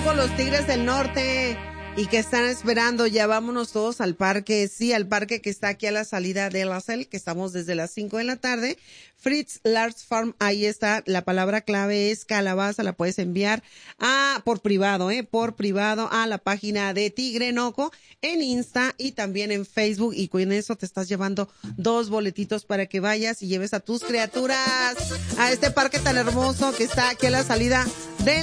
Enojo, los Tigres del Norte, y que están esperando. Ya vámonos todos al parque. Sí, al parque que está aquí a la salida de la CEL, que estamos desde las 5 de la tarde. Fritz Large Farm, ahí está. La palabra clave es calabaza. La puedes enviar por privado, a la página de Tigre Enojo en Insta y también en Facebook. Y con eso te estás llevando 2 boletitos para que vayas y lleves a tus criaturas a este parque tan hermoso que está aquí a la salida de